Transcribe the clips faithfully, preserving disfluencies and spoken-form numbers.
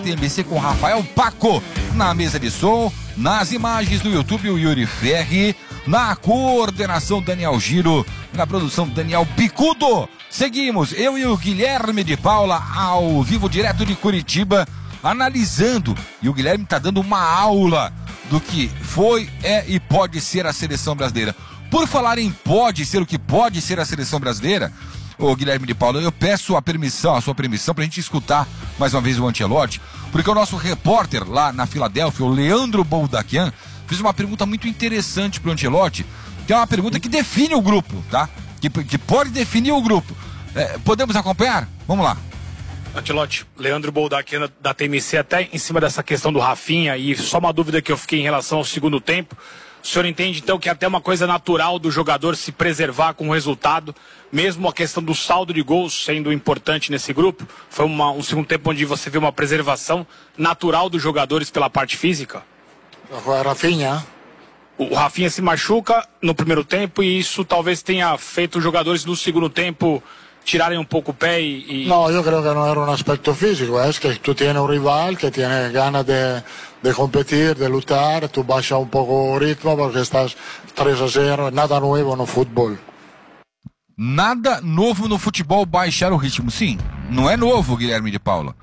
T M C com Rafael Paco na mesa de som, nas imagens do YouTube o Yuri Ferri, na coordenação Daniel Giro, na produção Daniel Bicudo. Seguimos, eu e o Guilherme de Paula ao vivo direto de Curitiba, analisando, e o Guilherme está dando uma aula do que foi, é e pode ser a seleção brasileira. Por falar em pode ser o que pode ser a seleção brasileira, ô Guilherme de Paula, eu peço a permissão, a sua permissão para a gente escutar mais uma vez o Ancelotti, porque o nosso repórter lá na Filadélfia, o Leandro Boldaquian, fez uma pergunta muito interessante para o Ancelotti, que é uma pergunta que define o grupo, tá? Que, que pode definir o grupo. É, podemos acompanhar? Vamos lá. Ancelotti, Leandro Boldaquian da T M C, até em cima dessa questão do Rafinha, e só uma dúvida que eu fiquei em relação ao segundo tempo. O senhor entende, então, que é até uma coisa natural do jogador se preservar com o resultado, mesmo a questão do saldo de gols sendo importante nesse grupo? Foi uma, um segundo tempo onde você viu uma preservação natural dos jogadores pela parte física? O Rafinha? O Rafinha se machuca no primeiro tempo e isso talvez tenha feito os jogadores no segundo tempo tirarem um pouco o pé e... No, yo creo que no era un aspecto físico, es que tú tienes un rival que tiene ganas de, de competir, de luchar, tú bajas un poco el ritmo porque estás tres a cero, nada nuevo no fútbol. Nada novo no futebol baixar o ritmo, sim, não é novo, Guilherme de Paula,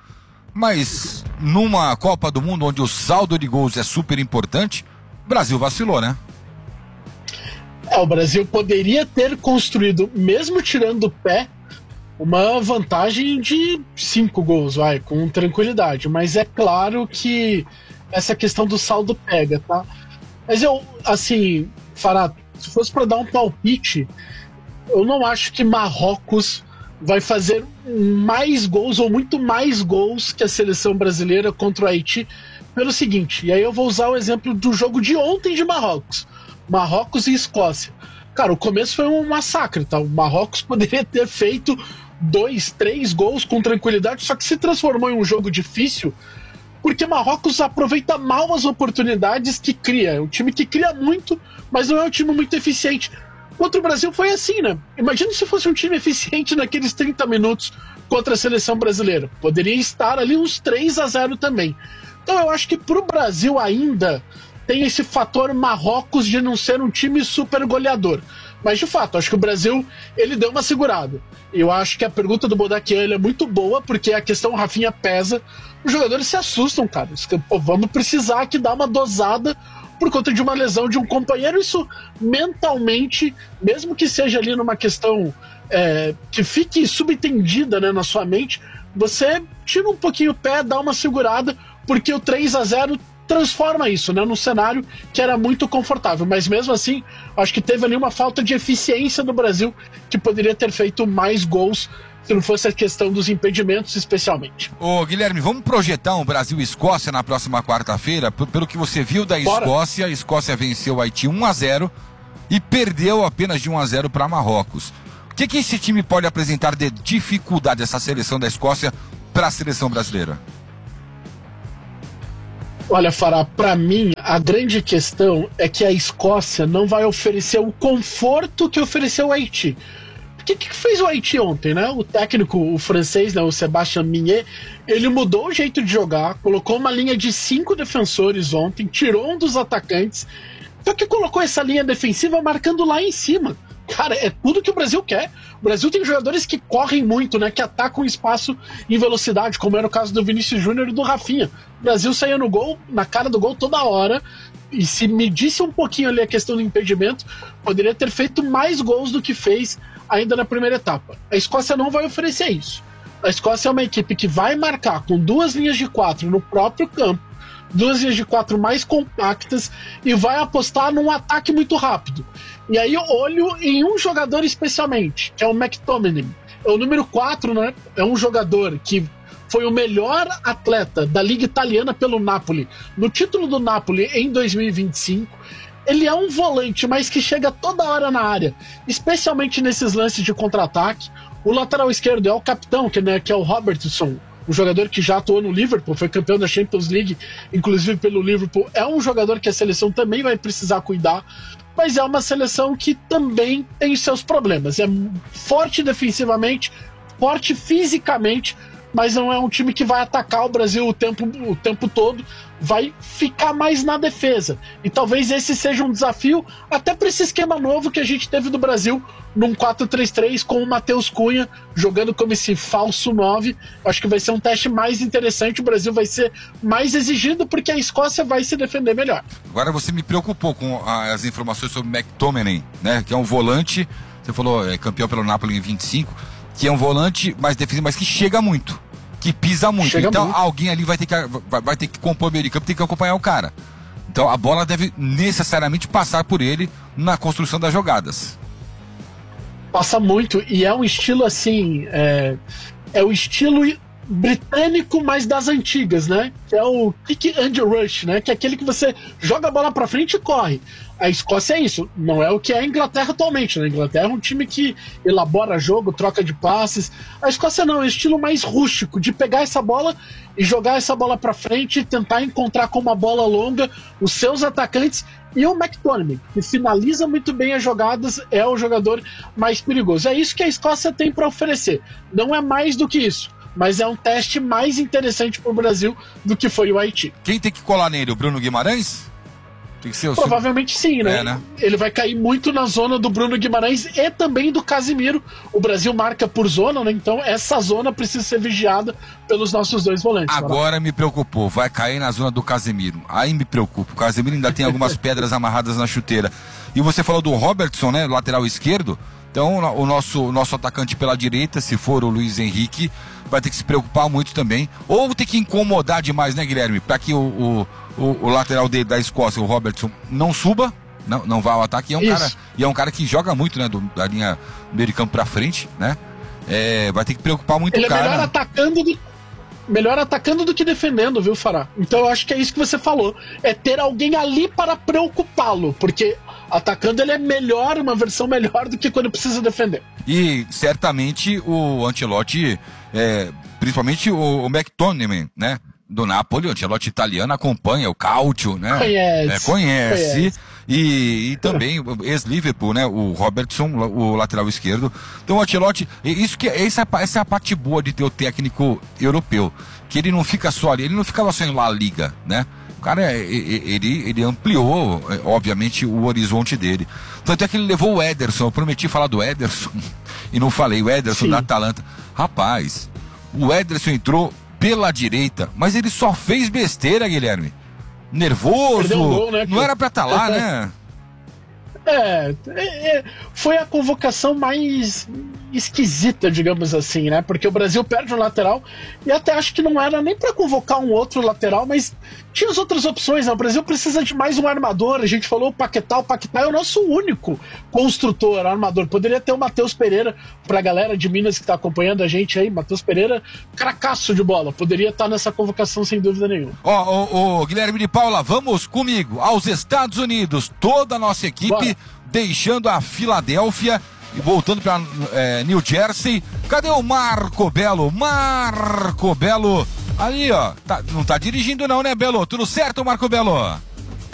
mas numa Copa do Mundo onde o saldo de gols é super importante, o Brasil vacilou, né? É, o Brasil poderia ter construído, mesmo tirando o pé, uma vantagem de cinco gols, vai, com tranquilidade. Mas é claro que essa questão do saldo pega, tá? Mas eu, assim, Fará, se fosse para dar um palpite, eu não acho que Marrocos vai fazer mais gols ou muito mais gols que a seleção brasileira contra o Haiti, pelo seguinte, e aí eu vou usar o exemplo do jogo de ontem de Marrocos. Marrocos e Escócia. Cara, o começo foi um massacre, tá? O Marrocos poderia ter feito dois, três gols com tranquilidade, só que se transformou em um jogo difícil, porque Marrocos aproveita mal as oportunidades que cria. É um time que cria muito, mas não é um time muito eficiente. Contra o Brasil foi assim, né? Imagina se fosse um time eficiente naqueles trinta minutos contra a seleção brasileira. Poderia estar ali uns três a zero também. Então eu acho que pro Brasil ainda tem esse fator Marrocos de não ser um time super goleador. Mas, de fato, acho que o Brasil, ele deu uma segurada. Eu acho que a pergunta do Boldaquian é muito boa, porque a questão Rafinha pesa. Os jogadores se assustam, cara. Pô, vamos precisar aqui dar uma dosada por conta de uma lesão de um companheiro. Isso, mentalmente, mesmo que seja ali numa questão é, que fique subentendida, né, na sua mente, você tira um pouquinho o pé, dá uma segurada, porque o três a zero transforma isso, né, num cenário que era muito confortável, mas mesmo assim, acho que teve ali uma falta de eficiência do Brasil, que poderia ter feito mais gols se não fosse a questão dos impedimentos, especialmente. Ô Guilherme, vamos projetar um Brasil e Escócia na próxima quarta-feira? P- pelo que você viu da Bora. Escócia, a Escócia venceu o Haiti um a zero e perdeu apenas de um a zero para Marrocos. O que, que esse time pode apresentar de dificuldade, essa seleção da Escócia, para a seleção brasileira? Olha, Fará, pra mim, a grande questão é que a Escócia não vai oferecer o conforto que ofereceu o Haiti. O que, que fez o Haiti ontem, né? O técnico, o francês, né, o Sébastien Mignet, ele mudou o jeito de jogar, colocou uma linha de cinco defensores ontem, tirou um dos atacantes, só que colocou essa linha defensiva marcando lá em cima. Cara, é tudo que o Brasil quer. O Brasil tem jogadores que correm muito, né? Que atacam o espaço em velocidade, como era o caso do Vinícius Júnior e do Rafinha. O Brasil saía no gol, na cara do gol toda hora. E se medisse um pouquinho ali a questão do impedimento, poderia ter feito mais gols do que fez ainda na primeira etapa. A Escócia não vai oferecer isso. A Escócia é uma equipe que vai marcar com duas linhas de quatro no próprio campo, duas linhas de quatro mais compactas, e vai apostar num ataque muito rápido. E aí eu olho em um jogador especialmente, que é o McTominay. É o número quatro, né? É um jogador que foi o melhor atleta da Liga Italiana pelo Napoli, no título do Napoli em dois mil e vinte e cinco. Ele é um volante, mas que chega toda hora na área, especialmente nesses lances de contra-ataque. O lateral esquerdo é o capitão, que, né, que é o Robertson, um jogador que já atuou no Liverpool, foi campeão da Champions League, inclusive pelo Liverpool. É um jogador que a seleção também vai precisar cuidar, mas é uma seleção que também tem seus problemas. É forte defensivamente, forte fisicamente, mas não é um time que vai atacar o Brasil o tempo, o tempo todo, vai ficar mais na defesa. E talvez esse seja um desafio até para esse esquema novo que a gente teve do Brasil num quatro três três com o Matheus Cunha jogando como esse falso nove. Acho que vai ser um teste mais interessante, o Brasil vai ser mais exigido porque a Escócia vai se defender melhor. Agora você me preocupou com as informações sobre o McTominay, né, que é um volante, você falou, é campeão pelo Napoli em vinte e cinco, que é um volante mais defensivo, mas que chega muito, que pisa muito. Chega então muito. Alguém ali vai ter que, vai, vai ter que compor o meio de campo, tem que acompanhar o cara. Então a bola deve necessariamente passar por ele na construção das jogadas. Passa muito, e é um estilo assim, é, é o estilo britânico, mas das antigas, né? Que é o kick and rush, né? Que é aquele que você joga a bola pra frente e corre. A Escócia é isso, não é o que é a Inglaterra atualmente, né? A Inglaterra é um time que elabora jogo, troca de passes. A Escócia não, é um estilo mais rústico, de pegar essa bola e jogar essa bola pra frente e tentar encontrar com uma bola longa os seus atacantes. E o McTominay, que finaliza muito bem as jogadas, é o jogador mais perigoso. É isso que a Escócia tem para oferecer. Não é mais do que isso, mas é um teste mais interessante para o Brasil do que foi o Haiti. Quem tem que colar nele? O Bruno Guimarães? Tem que ser o Provavelmente sim, né? É, né? Ele vai cair muito na zona do Bruno Guimarães e também do Casimiro. O Brasil marca por zona, né? Então essa zona precisa ser vigiada pelos nossos dois volantes. Agora me preocupou, vai cair na zona do Casemiro. Aí me preocupa. O Casemiro ainda tem algumas pedras amarradas na chuteira. E você falou do Robertson, né? Lateral esquerdo. Então o nosso, o nosso atacante pela direita, se for o Luiz Henrique, vai ter que se preocupar muito também. Ou ter que incomodar demais, né, Guilherme? Para que o, o, o, o lateral de, da Escócia, o Robertson, não suba, não, não vá ao ataque. E é um, cara, e é um cara que joga muito, né? Do, da linha meio de campo pra frente, né? É, vai ter que preocupar muito Ele o cara. É melhor atacando do, melhor atacando do que defendendo, viu, Fará? Então eu acho que é isso que você falou. É ter alguém ali para preocupá-lo. Porque atacando ele é melhor, uma versão melhor do que quando precisa defender. E certamente o Ancelotti, é, principalmente o, o McTominay, né? Do Napoli, o Ancelotti italiano acompanha o Cautio, né? Conhece. É, conhece. conhece. E, e também ex-Liverpool, né? O Robertson, o lateral esquerdo. Então o Ancelotti, isso que, essa, essa é a parte boa de ter o técnico europeu. Que ele não fica só ali, ele não ficava só em La Liga, né? O cara, ele, ele ampliou, obviamente, o horizonte dele. Tanto é que ele levou o Ederson. Eu prometi falar do Ederson e não falei. O Ederson Sim. da Atalanta. Rapaz, o Ederson entrou pela direita, mas ele só fez besteira, Guilherme. Nervoso. Um gol, né, não era pra estar tá lá, né? É, é, foi a convocação mais esquisita, digamos assim, né? Porque o Brasil perde um lateral e até acho que não era nem para convocar um outro lateral, mas tinha as outras opções, né? O Brasil precisa de mais um armador. A gente falou o Paquetá, o Paquetá é o nosso único construtor, armador. Poderia ter o Matheus Pereira, pra galera de Minas que tá acompanhando a gente aí. Matheus Pereira, cracaço de bola, poderia estar nessa convocação sem dúvida nenhuma. Ó, oh, oh, oh, Guilherme de Paula, vamos comigo aos Estados Unidos, toda a nossa equipe. Bora. Deixando a Filadélfia e voltando para é, New Jersey. Cadê o Marco Belo? Marco Belo ali, ó. Tá, não tá dirigindo não, né, Belo? Tudo certo, Marco Belo?